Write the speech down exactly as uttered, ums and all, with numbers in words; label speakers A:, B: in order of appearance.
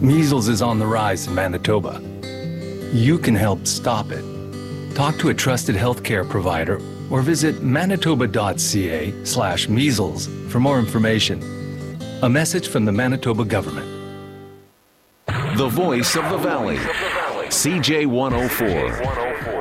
A: Measles is on the rise in Manitoba. You can help stop it. Talk to a trusted healthcare provider or visit manitoba.ca slash measles for more information. A message from the Manitoba government.
B: The voice of the valley. C J one oh four.